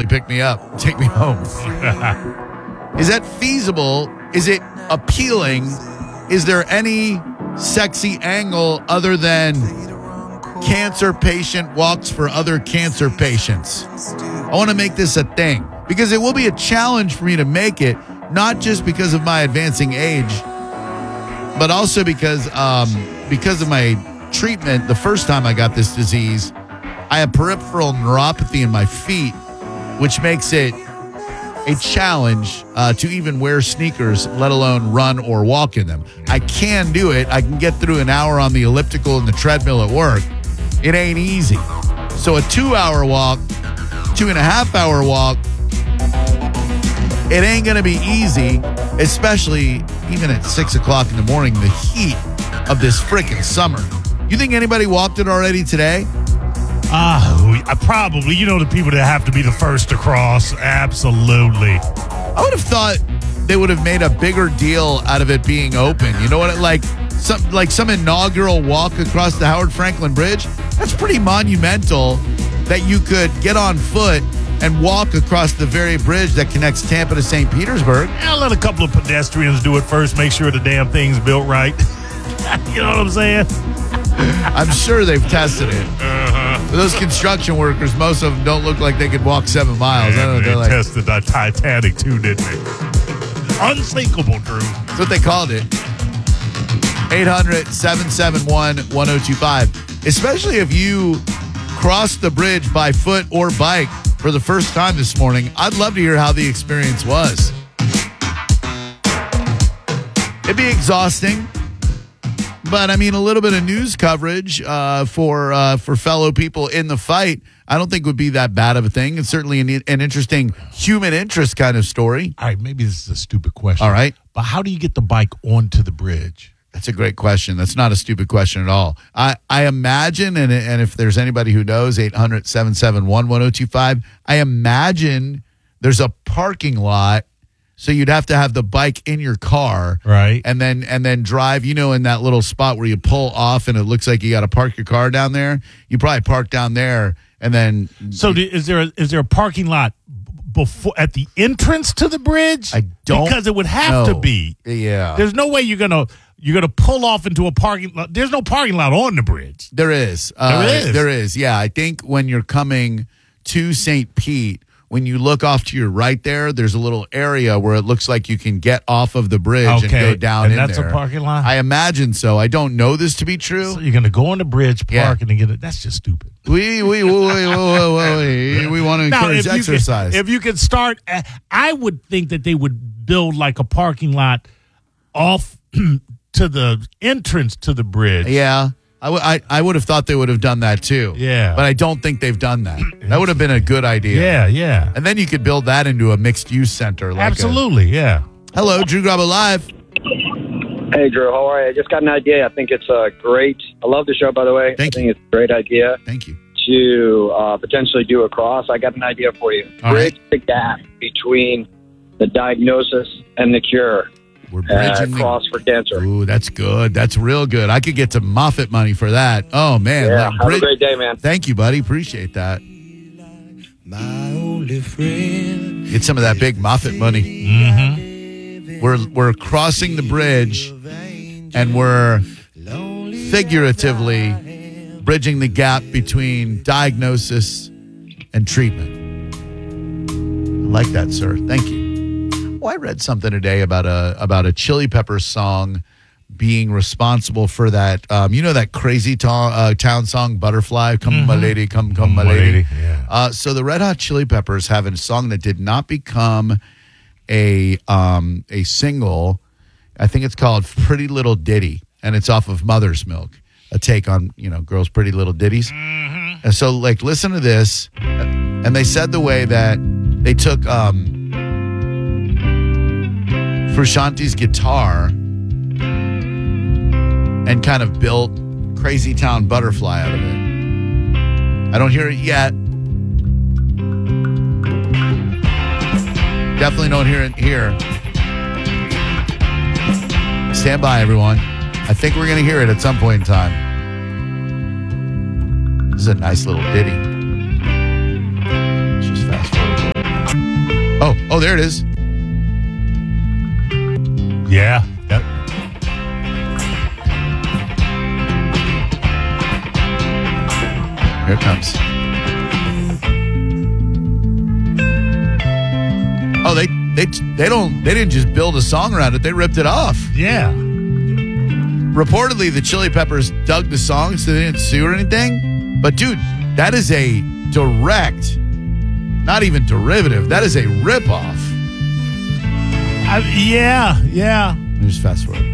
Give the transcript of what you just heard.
possibly pick me up, take me home. Is that feasible? Is it appealing? Is there any sexy angle other than cancer patient walks for other cancer patients? I want to make this a thing because it will be a challenge for me to make it, not just because of my advancing age, but also because of my treatment. The first time I got this disease, I have peripheral neuropathy in my feet, which makes it a challenge to even wear sneakers, let alone run or walk in them. I can do it. I can get through an hour on the elliptical and the treadmill at work. It ain't easy. So a 2-hour walk, 2.5-hour walk, it ain't going to be easy, especially even at 6 o'clock in the morning, the heat of this freaking summer. You think anybody walked it already today? Probably. You know, the people that have to be the first to cross. Absolutely. I would have thought they would have made a bigger deal out of it being open. You know what? Like some inaugural walk across the Howard Franklin Bridge. That's pretty monumental that you could get on foot and walk across the very bridge that connects Tampa to St. Petersburg. I'll let a couple of pedestrians do it first. Make sure the damn thing's built right. You know what I'm saying? I'm sure they've tested it. But those construction workers, most of them don't look like they could walk 7 miles. Man, I don't know. they tested the Titanic too, didn't they? Unsinkable, Drew. That's what they called it. 800-771-1025. Especially if you crossed the bridge by foot or bike for the first time this morning. I'd love to hear how the experience was. It'd be exhausting. But, I mean, a little bit of news coverage for fellow people in the fight, I don't think would be that bad of a thing. It's certainly an interesting human interest kind of story. All right, maybe this is a stupid question. All right. But how do you get the bike onto the bridge? That's a great question. That's not a stupid question at all. I imagine, and if there's anybody who knows, 800-771-1025, I imagine there's a parking lot. So you'd have to have the bike in your car, right, and then drive. You know, in that little spot where you pull off, and it looks like you got to park your car down there. You probably park down there, and then. So is there a parking lot before at the entrance to the bridge? I don't, because it would have to be. Yeah, there's no way you're gonna pull off into a parking lot. There's no parking lot on the bridge. There is. There is. Yeah, I think when you're coming to St. Pete. When you look off to your right there's a little area where it looks like you can get off of the bridge and go down in there. And that's a parking lot? I imagine so. I don't know this to be true. So you're going to go on the bridge, park, and then get it. That's just stupid. We want to encourage exercise. If you could start, I would think that they would build like a parking lot off to the entrance to the bridge. Yeah. I would have thought they would have done that too. Yeah. But I don't think they've done that. That would have been a good idea. Yeah, yeah. And then you could build that into a mixed-use center. Absolutely, yeah. Hello, Drew Garabo Live. Hey, Drew. How are you? I just got an idea. I think it's great. I love the show, by the way. I think it's a great idea. Thank you. To potentially do a cross. I got an idea for you. Bridge the gap between the diagnosis and the cure. We're bridging cross for cancer. Ooh, that's good. That's real good. I could get some Moffitt money for that. Oh, man. Yeah, have a great day, man. Thank you, buddy. Appreciate that. My only friend. Get some of that big Moffitt money. Mm-hmm. We're crossing the bridge, and we're figuratively bridging the gap between diagnosis and treatment. I like that, sir. Thank you. Well, I read something today about a Chili Peppers song being responsible for that. That crazy town song, Butterfly, Come My Lady, Come My Lady. Yeah. So the Red Hot Chili Peppers have a song that did not become a single. I think it's called Pretty Little Ditty, and it's off of Mother's Milk, a take on, girls' pretty little ditties. Mm-hmm. And so, listen to this. And they said the way that they took Frusciante's guitar and kind of built Crazy Town Butterfly out of it. I don't hear it yet. Definitely don't hear it here. Stand by, everyone. I think we're going to hear it at some point in time. This is a nice little ditty. Let's just fast forward. Oh, there it is. Yeah. Yep. Here it comes. Oh, they didn't just build a song around it. They ripped it off. Yeah. Reportedly, the Chili Peppers dug the song, so they didn't sue or anything. But dude, that is a direct, not even derivative. That is a ripoff. Yeah. Let me just fast forward.